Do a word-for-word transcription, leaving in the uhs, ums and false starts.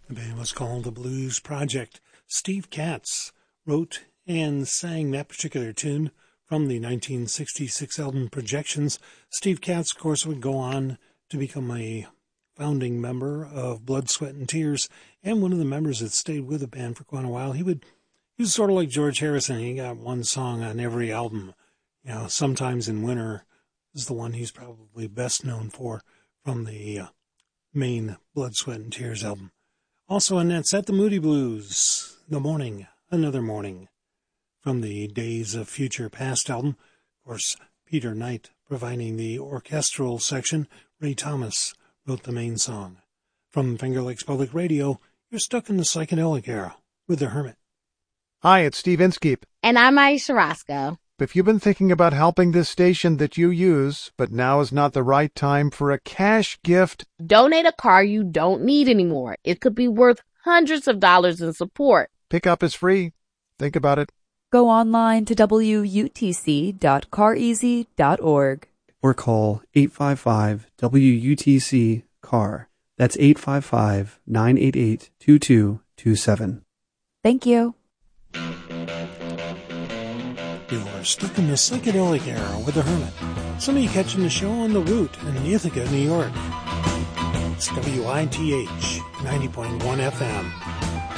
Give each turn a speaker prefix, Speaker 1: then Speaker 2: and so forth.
Speaker 1: The band was called the Blues Project. Steve Katz wrote and sang that particular tune from the nineteen sixty-six album Projections. Steve Katz, of course, would go on to become a founding member of Blood, Sweat, and Tears, and one of the members that stayed with the band for quite a while. He would, he was sort of like George Harrison. He got one song on every album. You know, Sometimes in Winter is the one he's probably best known for from the uh, main Blood, Sweat, and Tears album. Also in that set, the Moody Blues, The Morning, Another Morning, from the Days of Future Past album. Of course, Peter Knight providing the orchestral section. Ray Thomas wrote the main song. From Finger Lakes Public Radio, you're stuck in the psychedelic era with The Hermit.
Speaker 2: Hi, it's Steve Inskeep.
Speaker 3: And I'm Aisha Roscoe.
Speaker 2: If you've been thinking about helping this station that you use, but now is not the right time for a cash gift,
Speaker 3: donate a car you don't need anymore. It could be worth hundreds of dollars in support.
Speaker 2: Pickup is free. Think about it.
Speaker 4: Go online to W U T C dot car easy dot org.
Speaker 5: Or call eight five five W U T C C A R. That's eight five five, nine eight eight, two two two seven.
Speaker 4: Thank you.
Speaker 1: You're stuck in the psychedelic era with The Hermit. Some of you catching the show on The Root in Ithaca, New York. It's W I T H ninety point one F M.